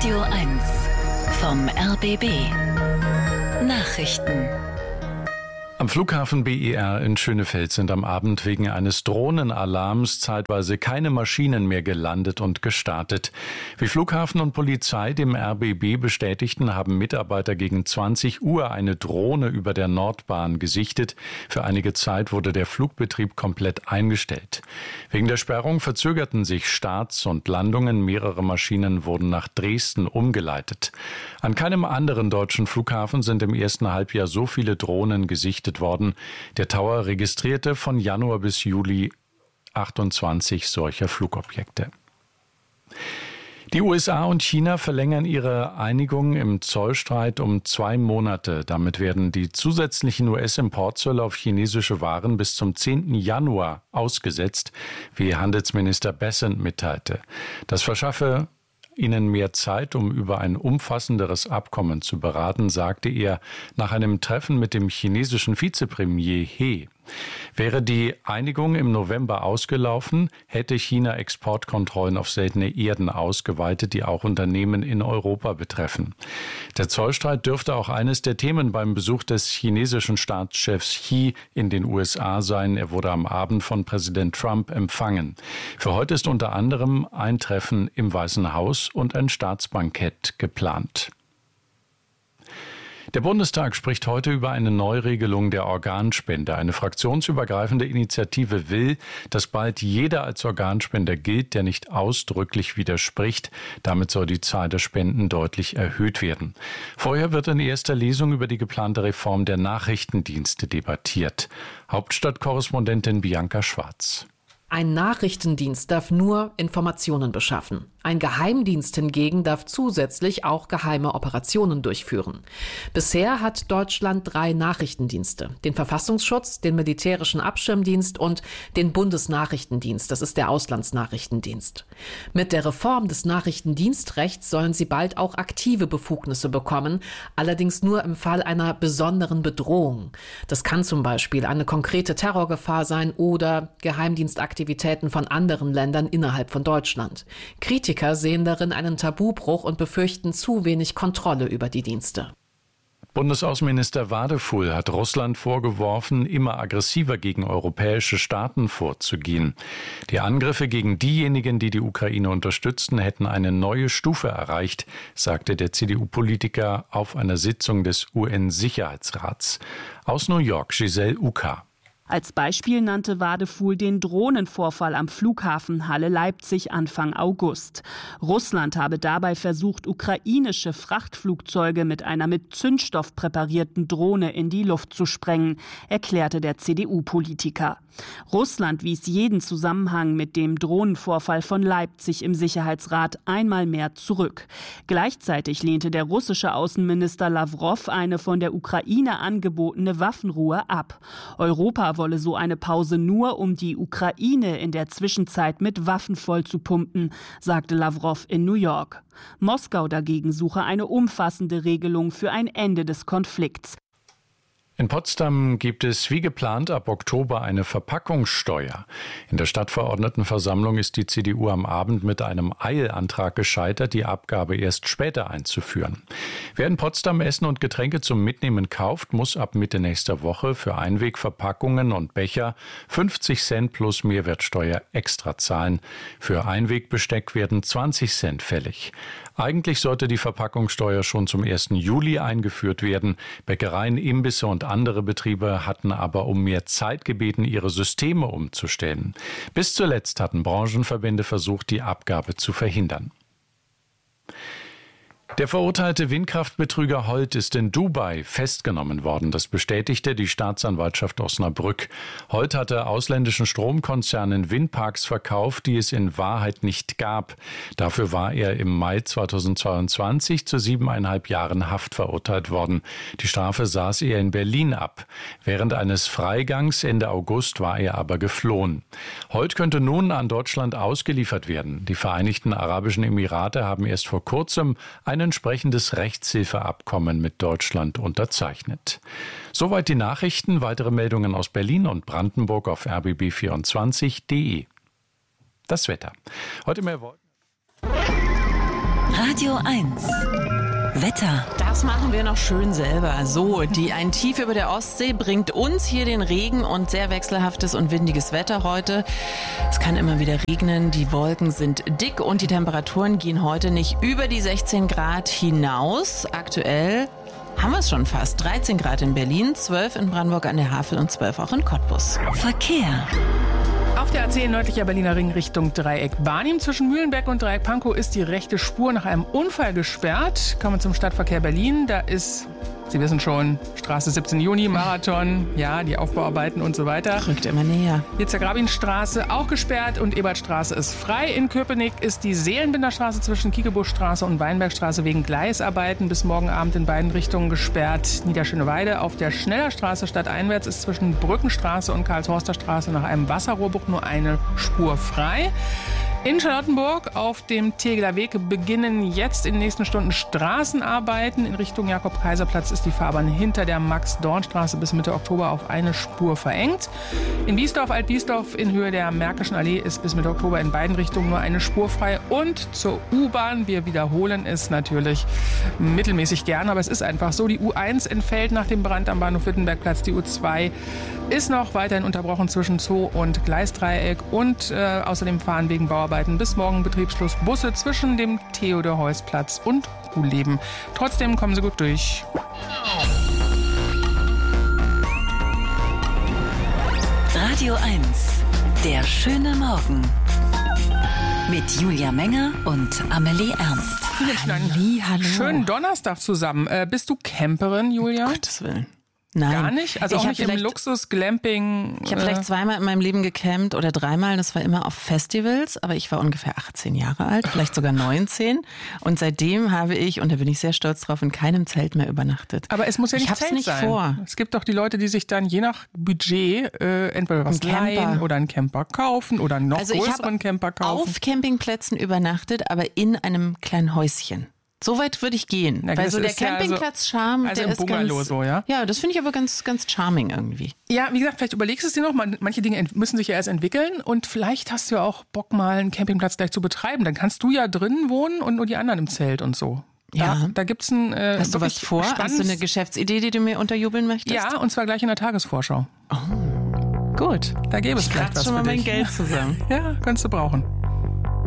Radio 1 vom RBB Nachrichten. Am Flughafen BER in Schönefeld sind am Abend wegen eines Drohnenalarms zeitweise keine Maschinen mehr gelandet und gestartet. Wie Flughafen und Polizei dem RBB bestätigten, haben Mitarbeiter gegen 20 Uhr eine Drohne über der Nordbahn gesichtet. Für einige Zeit wurde der Flugbetrieb komplett eingestellt. Wegen der Sperrung verzögerten sich Starts und Landungen. Mehrere Maschinen wurden nach Dresden umgeleitet. An keinem anderen deutschen Flughafen sind im ersten Halbjahr so viele Drohnen gesichtet worden. Der Tower registrierte von Januar bis Juli 28 solcher Flugobjekte. Die USA und China verlängern ihre Einigung im Zollstreit um 2 Monate. Damit werden die zusätzlichen US-Importzölle auf chinesische Waren bis zum 10. Januar ausgesetzt, wie Handelsminister Bessent mitteilte. Das verschaffe ihnen mehr Zeit, um über ein umfassenderes Abkommen zu beraten, sagte er nach einem Treffen mit dem chinesischen Vizepremier He. Wäre die Einigung im November ausgelaufen, hätte China Exportkontrollen auf seltene Erden ausgeweitet, die auch Unternehmen in Europa betreffen. Der Zollstreit dürfte auch eines der Themen beim Besuch des chinesischen Staatschefs Xi in den USA sein. Er wurde am Abend von Präsident Trump empfangen. Für heute ist unter anderem ein Treffen im Weißen Haus und ein Staatsbankett geplant. Der Bundestag spricht heute über eine Neuregelung der Organspende. Eine fraktionsübergreifende Initiative will, dass bald jeder als Organspender gilt, der nicht ausdrücklich widerspricht. Damit soll die Zahl der Spenden deutlich erhöht werden. Vorher wird in erster Lesung über die geplante Reform der Nachrichtendienste debattiert. Hauptstadtkorrespondentin Bianca Schwarz. Ein Nachrichtendienst darf nur Informationen beschaffen. Ein Geheimdienst hingegen darf zusätzlich auch geheime Operationen durchführen. Bisher hat Deutschland 3 Nachrichtendienste: den Verfassungsschutz, den Militärischen Abschirmdienst und den Bundesnachrichtendienst. Das ist der Auslandsnachrichtendienst. Mit der Reform des Nachrichtendienstrechts sollen sie bald auch aktive Befugnisse bekommen, allerdings nur im Fall einer besonderen Bedrohung. Das kann zum Beispiel eine konkrete Terrorgefahr sein oder Geheimdienstaktivitäten von anderen Ländern innerhalb von Deutschland. Kritiker sehen darin einen Tabubruch und befürchten zu wenig Kontrolle über die Dienste. Bundesaußenminister Wadefuhl hat Russland vorgeworfen, immer aggressiver gegen europäische Staaten vorzugehen. Die Angriffe gegen diejenigen, die die Ukraine unterstützten, hätten eine neue Stufe erreicht, sagte der CDU-Politiker auf einer Sitzung des UN-Sicherheitsrats. Aus New York, Giselle Uka. Als Beispiel nannte Wadefuhl den Drohnenvorfall am Flughafen Halle-Leipzig Anfang August. Russland habe dabei versucht, ukrainische Frachtflugzeuge mit einer mit Zündstoff präparierten Drohne in die Luft zu sprengen, erklärte der CDU-Politiker. Russland wies jeden Zusammenhang mit dem Drohnenvorfall von Leipzig im Sicherheitsrat einmal mehr zurück. Gleichzeitig lehnte der russische Außenminister Lawrow eine von der Ukraine angebotene Waffenruhe ab. Europa wolle so eine Pause nur, um die Ukraine in der Zwischenzeit mit Waffen vollzupumpen, sagte Lawrow in New York. Moskau dagegen suche eine umfassende Regelung für ein Ende des Konflikts. In Potsdam gibt es wie geplant ab Oktober eine Verpackungssteuer. In der Stadtverordnetenversammlung ist die CDU am Abend mit einem Eilantrag gescheitert, die Abgabe erst später einzuführen. Wer in Potsdam Essen und Getränke zum Mitnehmen kauft, muss ab Mitte nächster Woche für Einwegverpackungen und Becher 50 Cent plus Mehrwertsteuer extra zahlen. Für Einwegbesteck werden 20 Cent fällig. Eigentlich sollte die Verpackungssteuer schon zum 1. Juli eingeführt werden. Bäckereien, Imbisse und andere Betriebe hatten aber um mehr Zeit gebeten, ihre Systeme umzustellen. Bis zuletzt hatten Branchenverbände versucht, die Abgabe zu verhindern. Der verurteilte Windkraftbetrüger Holt ist in Dubai festgenommen worden. Das bestätigte die Staatsanwaltschaft Osnabrück. Holt hatte ausländischen Stromkonzernen Windparks verkauft, die es in Wahrheit nicht gab. Dafür war er im Mai 2022 zu 7,5 Jahren Haft verurteilt worden. Die Strafe saß er in Berlin ab. Während eines Freigangs Ende August war er aber geflohen. Holt könnte nun an Deutschland ausgeliefert werden. Die Vereinigten Arabischen Emirate haben erst vor kurzem ein entsprechendes Rechtshilfeabkommen mit Deutschland unterzeichnet. Soweit die Nachrichten. Weitere Meldungen aus Berlin und Brandenburg auf rbb24.de. Das Wetter. Heute mehr Wolken. Radio 1. Wetter. Das machen wir noch schön selber. So, ein Tief über der Ostsee bringt uns hier den Regen und sehr wechselhaftes und windiges Wetter heute. Es kann immer wieder regnen, die Wolken sind dick und die Temperaturen gehen heute nicht über die 16 Grad hinaus. Aktuell haben wir es schon fast. 13 Grad in Berlin, 12 in Brandenburg an der Havel und 12 auch in Cottbus. Verkehr. Auf der A10 nördlicher Berliner Ring Richtung Dreieck Barnim zwischen Mühlenberg und Dreieck Pankow ist die rechte Spur nach einem Unfall gesperrt. Kommen wir zum Stadtverkehr Berlin. Da ist, Sie wissen schon, Straße 17 Juni, Marathon, ja, die Aufbauarbeiten und so weiter. Rückt immer näher. Jetzt der Grabinstraße auch gesperrt und Ebertstraße ist frei. In Köpenick ist die Seelenbinderstraße zwischen Kiekebuschstraße und Weinbergstraße wegen Gleisarbeiten bis morgen Abend in beiden Richtungen gesperrt. Niederschöneweide auf der Schnellerstraße stadteinwärts ist zwischen Brückenstraße und Karlshorster Straße nach einem Wasserrohrbruch nur eine Spur frei. In Charlottenburg auf dem Tegeler Weg beginnen jetzt in den nächsten Stunden Straßenarbeiten. In Richtung Jakob-Kaiser-Platz ist die Fahrbahn hinter der Max-Dorn-Straße bis Mitte Oktober auf eine Spur verengt. In Biesdorf, Alt-Biesdorf in Höhe der Märkischen Allee ist bis Mitte Oktober in beiden Richtungen nur eine Spur frei. Und zur U-Bahn, wir wiederholen es natürlich mittelmäßig gern, aber es ist einfach so. Die U1 entfällt nach dem Brand am Bahnhof Wittenbergplatz. Die U2 ist noch weiterhin unterbrochen zwischen Zoo und Gleisdreieck und außerdem fahren wegen Bauarbeiten bis morgen Betriebsschluss Busse zwischen dem Theodor-Heuss-Platz und Kuhleben. Trotzdem kommen Sie gut durch. Radio 1. Der schöne Morgen. Mit Julia Menger und Amelie Ernst. Hallo. Schönen Donnerstag zusammen. Bist du Camperin, Julia? Um Gottes Willen. Nein. Gar nicht? Also auch nicht im Luxus-Glamping? Ich habe vielleicht zweimal in meinem Leben gecampt oder dreimal. Das war immer auf Festivals, aber ich war ungefähr 18 Jahre alt, vielleicht sogar 19. Und seitdem habe ich, und da bin ich sehr stolz drauf, in keinem Zelt mehr übernachtet. Aber es muss ja nicht Zelt nicht sein. Vor. Es gibt doch die Leute, die sich dann je nach Budget entweder was leihen oder einen Camper kaufen oder einen noch größeren Camper kaufen. Auf Campingplätzen übernachtet, aber in einem kleinen Häuschen. So weit würde ich gehen. Na, weil so der Campingplatz-Charme, also der im ist Bungalow ganz, so, ja? Ja, das finde ich aber ganz, ganz charming irgendwie. Ja, wie gesagt, vielleicht überlegst du es dir noch. Manche Dinge müssen sich ja erst entwickeln und vielleicht hast du ja auch Bock, mal einen Campingplatz gleich zu betreiben. Dann kannst du ja drinnen wohnen und nur die anderen im Zelt und so. Da gibt's ein Hast du was vor? Hast du eine Geschäftsidee, die du mir unterjubeln möchtest? Ja, und zwar gleich in der Tagesvorschau. Oh, gut. Da gäbe es vielleicht was schon für mal dich. mein Geld zusammen. Ja, könntest du brauchen.